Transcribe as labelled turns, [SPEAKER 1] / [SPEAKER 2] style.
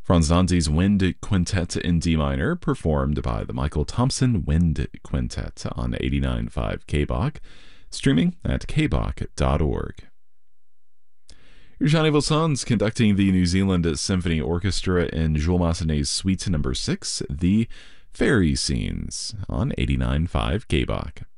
[SPEAKER 1] Franz Danzi's Wind Quintet in D minor, performed by the Michael Thompson Wind Quintet on 89.5 KBOK, streaming at kbok.org. Johnny Wilson's conducting the New Zealand Symphony Orchestra in Jules Massenet's Suite No. 6, The Fairy Scenes, on 89.5 KBOK.